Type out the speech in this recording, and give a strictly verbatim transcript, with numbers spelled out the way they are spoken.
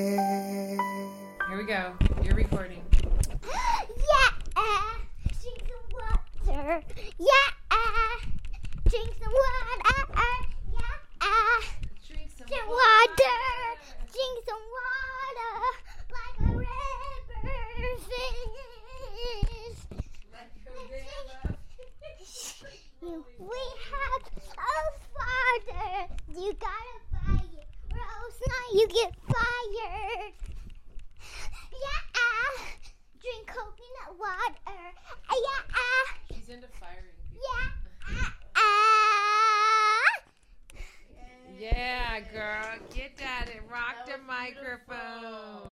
Here we go. You're recording. Yeah, drink some water. Yeah, drink some water. Yeah, Drink some drink water. Drink some water like a river fish. Like a river. We have a father. You gotta buy it, or else now you get fired. Yeah, drink coconut water. Yeah, She's into firing people. yeah. Yeah, girl. Get at it. Rock the microphone.